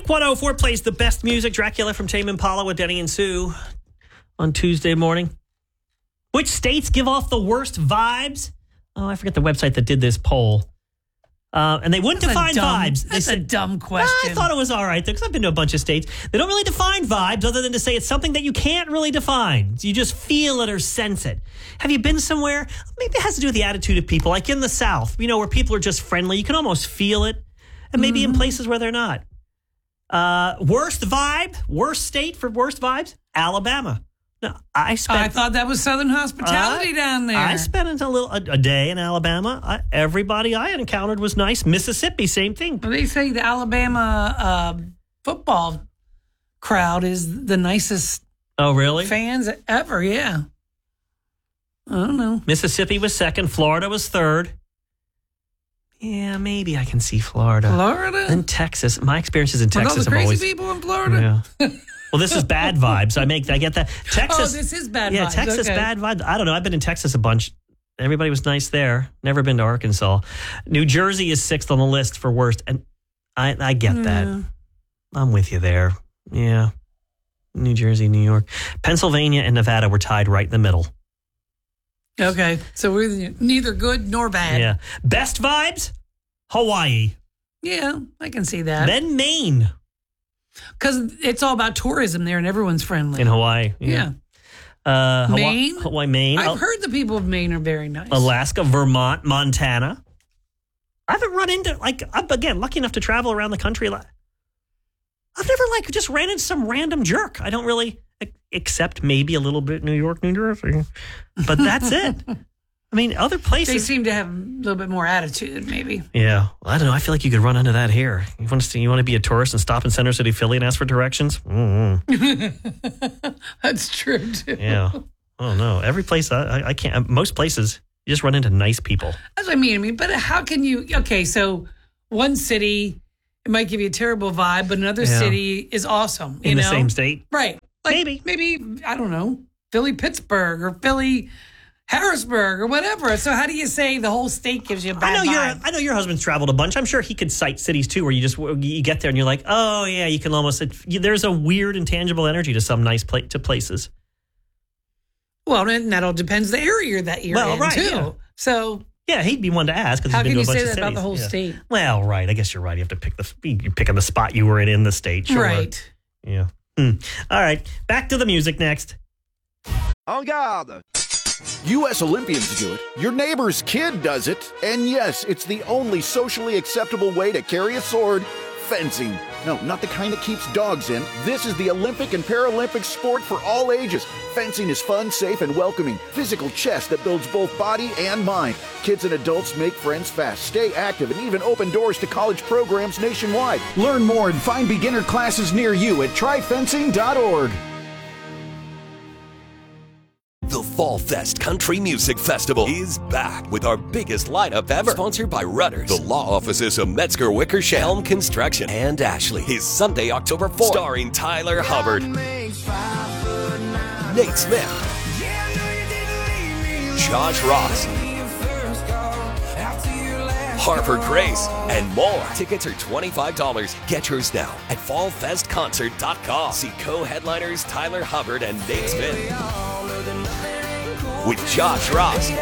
104 plays the best music. Dracula from Tame Impala with Denny and Sue on Tuesday morning. Which states give off the worst vibes? Oh, I forget the website that did this poll. And they wouldn't define vibes. That's a dumb question. I thought it was all right, because I've been to a bunch of states. They don't really define vibes other than to say it's something that you can't really define. You just feel it or sense it. Have you been somewhere? Maybe it has to do with the attitude of people. Like in the South, where people are just friendly. You can almost feel it. And maybe in places where they're not. Worst state for worst vibes? Alabama. No, I thought that was Southern hospitality down there. I spent a day in Alabama. Everybody I encountered was nice. Mississippi, same thing. Well, they say the Alabama football crowd is the nicest. Oh, really? Fans ever, yeah. I don't know. Mississippi was second. Florida was third. Yeah, maybe I can see Florida. Florida? And Texas. My experiences in Texas all the crazy people in Florida? Yeah. Well, this is bad vibes. I get that. Texas. Oh, this is bad vibes. Yeah, Texas, okay. Bad vibes. I don't know. I've been in Texas a bunch. Everybody was nice there. Never been to Arkansas. New Jersey is sixth on the list for worst. And I get that. I'm with you there. Yeah. New Jersey, New York. Pennsylvania and Nevada were tied right in the middle. Okay. So we're neither good nor bad. Yeah. Best vibes? Hawaii. Yeah, I can see that. Then Maine. Because it's all about tourism there and everyone's friendly. In Hawaii. Yeah. Maine? Hawaii, Maine. I've heard the people of Maine are very nice. Alaska, Vermont, Montana. I haven't run into, I'm lucky enough to travel around the country. I've never, just ran into some random jerk. I don't really, except maybe a little bit New York, New Jersey. But that's it. I mean, other places. They seem to have a little bit more attitude, maybe. Yeah. Well, I don't know. I feel like you could run into that here. You want to be a tourist and stop in Center City, Philly and ask for directions? Mm-hmm. That's true, too. Yeah. Oh, no. Every place, I can't. Most places, you just run into nice people. That's what I mean. But how can you. Okay, so one city, it might give you a terrible vibe, but another city is awesome. In the same state? Right. Maybe, I don't know, Philly, Pittsburgh, or Philly, Harrisburg, or whatever. So how do you say the whole state gives you a bad vibe? I know your husband's traveled a bunch. I'm sure he could cite cities too where you get there and you're like, oh yeah, you can almost. There's a weird intangible energy to some nice places. Well, and that all depends the area that you're in too. Yeah. So yeah, he'd be one to ask. How can you say that cities. about the whole state? Well, right. I guess you're right. You have to you're picking the spot you were in the state. Sure. Right. Yeah. All right. Back to the music next. En garde. U.S. Olympians do it, your neighbor's kid does it, and yes, it's the only socially acceptable way to carry a sword, fencing. No, not the kind that keeps dogs in. This is the Olympic and Paralympic sport for all ages. Fencing is fun, safe, and welcoming. Physical chess that builds both body and mind. Kids and adults make friends fast, stay active, and even open doors to college programs nationwide. Learn more and find beginner classes near you at tryfencing.org. The Fall Fest Country Music Festival is back with our biggest lineup ever. Sponsored by Rudders, the law offices of Metzger Wickersham, Helm Construction, and Ashley. Is Sunday, October 4th. Starring Tyler Hubbard, Nate Smith, Josh Ross, Harper Grace, and more. Tickets are $25. Get yours now at fallfestconcert.com. See co-headliners Tyler Hubbard and Nate Smith. With Josh Ross,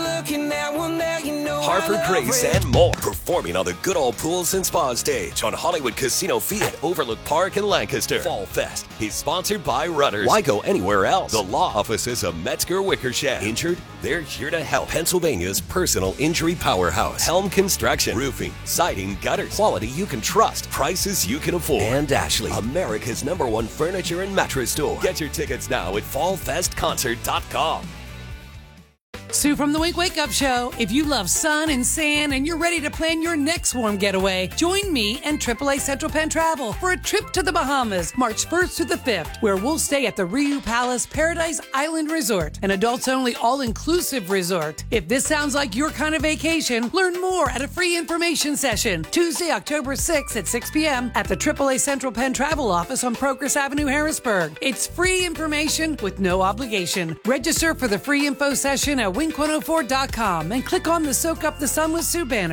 Harper Grace, and more. Performing on the good old pools and spa stage on Hollywood Casino Field at Overlook Park in Lancaster. Fall Fest is sponsored by Rudders. Why go anywhere else? The law offices of Metzger Wickersham. Injured? They're here to help. Pennsylvania's personal injury powerhouse. Helm Construction. Roofing, siding, gutters. Quality you can trust. Prices you can afford. And Ashley, America's #1 furniture and mattress store. Get your tickets now at fallfestconcert.com. Sue from the Wink Wake Up Show. If you love sun and sand and you're ready to plan your next warm getaway, join me and AAA Central Penn Travel for a trip to the Bahamas, March 1st to the 5th, where we'll stay at the Riu Palace Paradise Island Resort, an adults-only all-inclusive resort. If this sounds like your kind of vacation, learn more at a free information session, Tuesday, October 6th at 6 p.m. at the AAA Central Penn Travel office on Progress Avenue, Harrisburg. It's free information with no obligation. Register for the free info session at wink104.com and click on the Soak Up the Sun with Sue banner.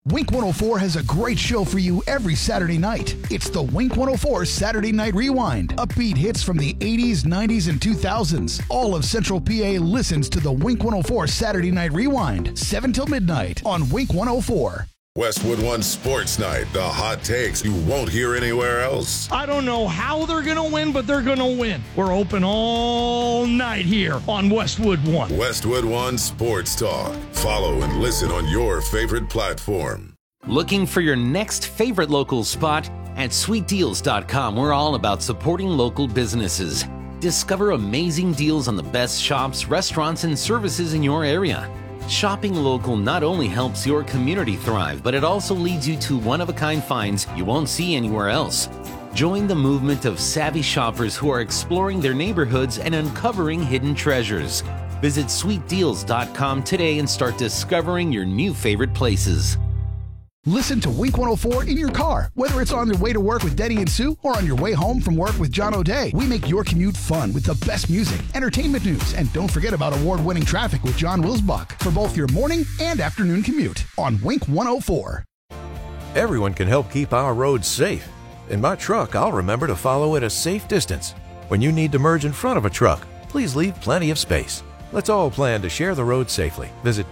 Wink 104 has a great show for you every Saturday night. It's the Wink 104 Saturday Night Rewind. Upbeat hits from the 80s, 90s, and 2000s. All of Central PA listens to the Wink 104 Saturday Night Rewind, 7 till midnight on Wink 104. Westwood One Sports Night, the hot takes you won't hear anywhere else. I don't know how they're going to win, but they're going to win. We're open all night here on Westwood One. Westwood One Sports Talk. Follow and listen on your favorite platform. Looking for your next favorite local spot? At sweetdeals.com, we're all about supporting local businesses. Discover amazing deals on the best shops, restaurants, and services in your area. Shopping local not only helps your community thrive, but it also leads you to one-of-a-kind finds you won't see anywhere else. Join the movement of savvy shoppers who are exploring their neighborhoods and uncovering hidden treasures. Visit sweetdeals.com today and start discovering your new favorite places. Listen to Wink 104 in your car, whether it's on your way to work with Denny and Sue or on your way home from work with John O'Day. We make your commute fun with the best music, entertainment news, and don't forget about award-winning traffic with John Wilsbach for both your morning and afternoon commute on Wink 104. Everyone can help keep our roads safe. In my truck, I'll remember to follow at a safe distance. When you need to merge in front of a truck, please leave plenty of space. Let's all plan to share the road safely. Visit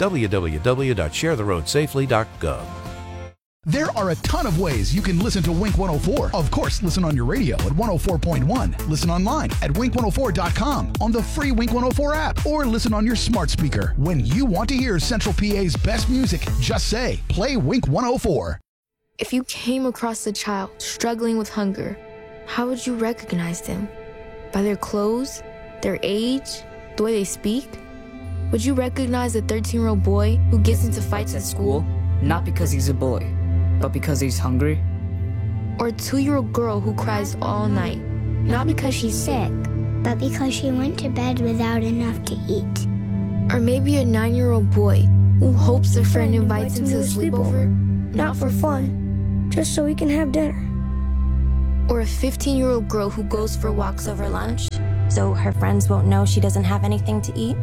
www.sharetheroadsafely.gov. There are a ton of ways you can listen to Wink 104. Of course, listen on your radio at 104.1. Listen online at wink104.com, on the free Wink 104 app, or listen on your smart speaker. When you want to hear Central PA's best music, just say, play Wink 104. If you came across a child struggling with hunger, how would you recognize them? By their clothes, their age, the way they speak? Would you recognize a 13-year-old boy who gets into fights at school? Not because he's a boy, but because he's hungry? Or a 2-year-old girl who cries all night, not because she's sick, but because she went to bed without enough to eat? Or maybe a 9-year-old boy who hopes a friend invites him to a sleepover, not for fun, just so he can have dinner. Or a 15-year-old girl who goes for walks over lunch, so her friends won't know she doesn't have anything to eat?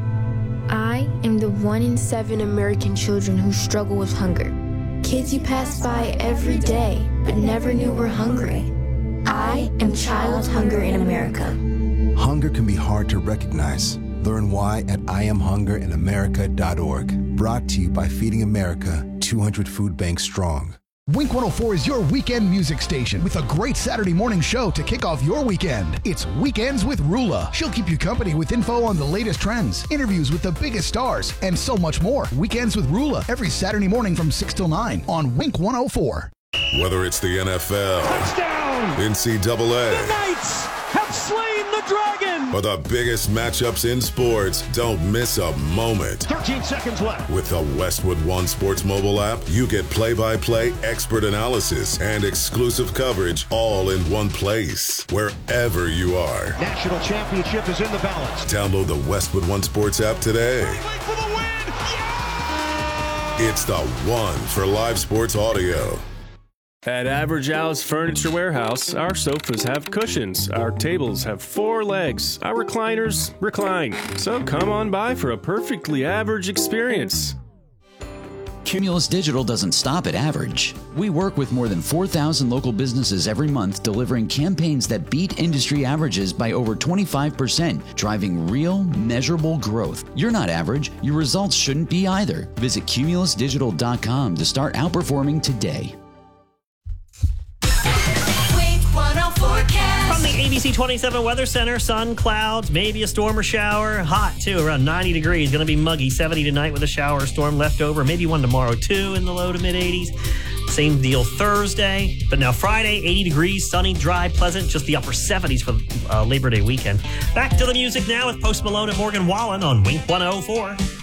I am the 1 in 7 American children who struggle with hunger. Kids you pass by every day, but never knew were hungry. I am Child Hunger in America. Hunger can be hard to recognize. Learn why at IamHungerinAmerica.org. Brought to you by Feeding America, 200 Food Banks Strong. Wink 104 is your weekend music station with a great Saturday morning show to kick off your weekend. It's Weekends with Rula. She'll keep you company with info on the latest trends, interviews with the biggest stars, and so much more. Weekends with Rula every Saturday morning from 6 till 9 on Wink 104. Whether it's the NFL, touchdown, NCAA, the Knights have slain the Dragon, or the biggest matchups in sports, don't miss a moment. 13 seconds left. With the Westwood One Sports mobile app, you get play-by-play expert analysis and exclusive coverage all in one place, wherever you are. National championship is in the balance. Download the Westwood One Sports app today. For the win! Yeah! It's the one for live sports audio. At Average Al's Furniture Warehouse, our sofas have cushions, our tables have 4 legs, our recliners recline. So come on by for a perfectly average experience. Cumulus Digital doesn't stop at average. We work with more than 4,000 local businesses every month, delivering campaigns that beat industry averages by over 25%, driving real, measurable growth. You're not average. Your results shouldn't be either. Visit cumulusdigital.com to start outperforming today. From the ABC 27 Weather Center, sun, clouds, maybe a storm or shower. Hot, too, around 90 degrees. Going to be muggy, 70 tonight with a shower or storm left over. Maybe one tomorrow, too, in the low to mid-80s. Same deal Thursday. But now Friday, 80 degrees, sunny, dry, pleasant. Just the upper 70s for Labor Day weekend. Back to the music now with Post Malone and Morgan Wallen on Wink 104.